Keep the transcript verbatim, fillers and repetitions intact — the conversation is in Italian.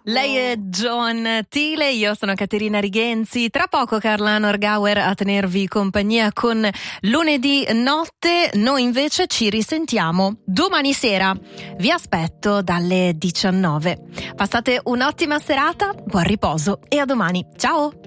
Lei è John Thiele, io sono Caterina Righenzi. Tra poco Carla Norgauer a tenervi compagnia con Lunedì Notte. Noi invece ci risentiamo domani sera. Vi aspetto dalle diciannove. Passate un'ottima serata, buon riposo e a domani. Ciao!